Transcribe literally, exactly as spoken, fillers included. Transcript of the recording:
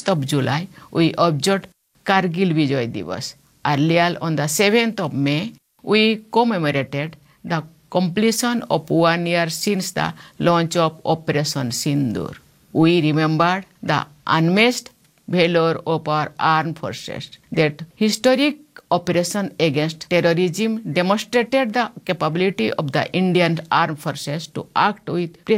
sixth of July, we observed Kargil Vijay Divas. Earlier, on the seventh of May, we commemorated the completion of one year since the launch of Operation Sindoor. We remembered the unmatched valor of our armed forces. That historic operation against terrorism demonstrated the capability of the Indian armed forces to act with